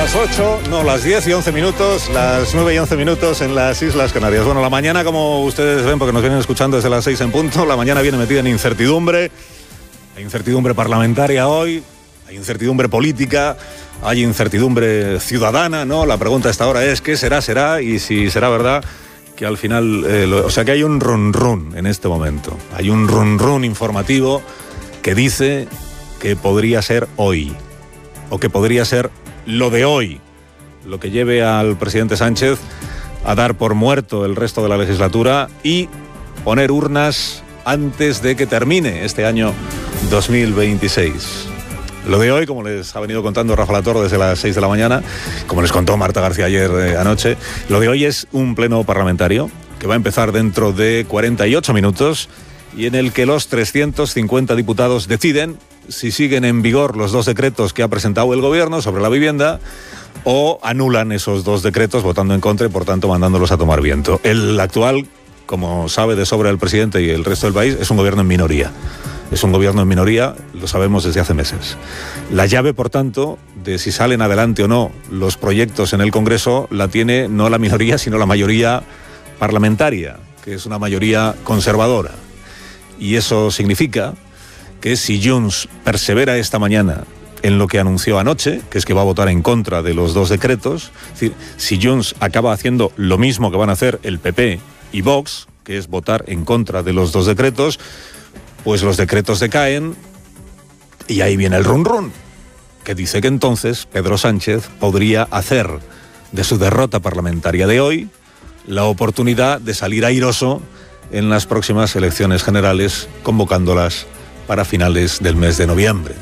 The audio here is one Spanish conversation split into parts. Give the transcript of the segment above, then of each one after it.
Las 8, no, las 10 y 11 minutos, las 9 y 11 minutos en las Islas Canarias. Bueno, la mañana, como ustedes ven, porque nos vienen escuchando desde las 6 en punto, la mañana viene metida en incertidumbre. Hay incertidumbre parlamentaria hoy, hay incertidumbre política, hay incertidumbre ciudadana, ¿no? La pregunta a esta hora es, ¿qué será? Y si será verdad que al final, o sea que hay un run en este momento. Hay un run informativo que dice que podría ser hoy, o que podría ser lo de hoy, lo que lleve al presidente Sánchez a dar por muerto el resto de la legislatura y poner urnas antes de que termine este año 2026. Lo de hoy, como les ha venido contando Rafa Latorre desde las 6 de la mañana, como les contó Marta García ayer anoche, lo de hoy es un pleno parlamentario que va a empezar dentro de 48 minutos y en el que los 350 diputados deciden si siguen en vigor los dos decretos que ha presentado el gobierno sobre la vivienda o anulan esos dos decretos votando en contra y por tanto mandándolos a tomar viento. El actual, como sabe de sobra el presidente y el resto del país, es un gobierno en minoría. Es un gobierno en minoría, lo sabemos desde hace meses. La llave, por tanto, de si salen adelante o no los proyectos en el Congreso la tiene no la minoría, sino la mayoría parlamentaria, que es una mayoría conservadora. Y eso significa que si Junts persevera esta mañana en lo que anunció anoche, que es que va a votar en contra de los dos decretos, es decir, si Junts acaba haciendo lo mismo que van a hacer el PP y Vox, que es votar en contra de los dos decretos, pues los decretos decaen y ahí viene el run, que dice que entonces Pedro Sánchez podría hacer de su derrota parlamentaria de hoy la oportunidad de salir airoso en las próximas elecciones generales, convocándolas para finales del mes de noviembre.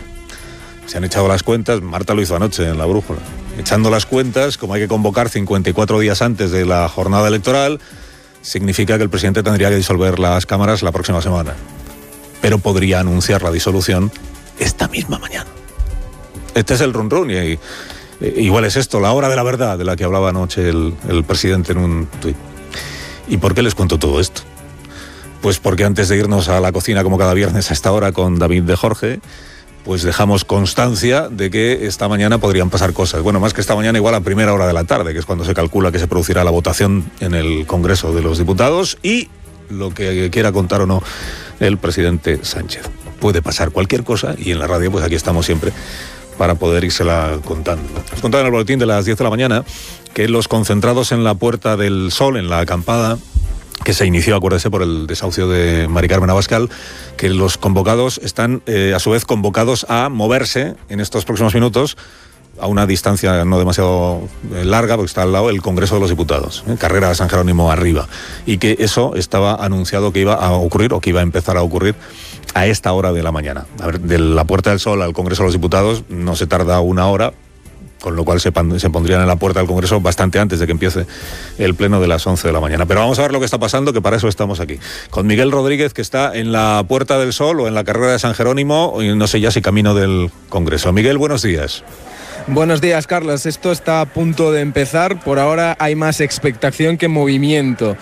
Se han echado las cuentas, Marta lo hizo anoche en La Brújula, echando las cuentas, como hay que convocar 54 días antes de la jornada electoral, significa que el presidente tendría que disolver las cámaras la próxima semana, pero podría anunciar la disolución esta misma mañana. Este es el run y igual es esto, la hora de la verdad de la que hablaba anoche el presidente en un tuit. ¿Y por qué les cuento todo esto? Pues porque antes de irnos a la cocina como cada viernes a esta hora con David de Jorge, pues dejamos constancia de que esta mañana podrían pasar cosas. Bueno, más que esta mañana, igual a primera hora de la tarde, que es cuando se calcula que se producirá la votación en el Congreso de los Diputados y lo que quiera contar o no el presidente Sánchez. Puede pasar cualquier cosa y en la radio pues aquí estamos siempre para poder írsela contando. Os contaba en el boletín de las 10 de la mañana que los concentrados en la Puerta del Sol, en la acampada que se inició, acuérdese, por el desahucio de Mari Carmen Abascal, que los convocados están a su vez convocados a moverse en estos próximos minutos a una distancia no demasiado larga, porque está al lado el Congreso de los Diputados, carrera de San Jerónimo arriba, y que eso estaba anunciado que iba a ocurrir o que iba a empezar a ocurrir a esta hora de la mañana. A ver, de la Puerta del Sol al Congreso de los Diputados no se tarda una hora, con lo cual se pondrían en la puerta del Congreso bastante antes de que empiece el pleno de las 11 de la mañana. Pero vamos a ver lo que está pasando, que para eso estamos aquí. Con Miguel Rodríguez, que está en la Puerta del Sol o en la carrera de San Jerónimo, y no sé ya si camino del Congreso. Miguel, buenos días. Buenos días, Carlos. Esto está a punto de empezar. Por ahora hay más expectación que movimiento.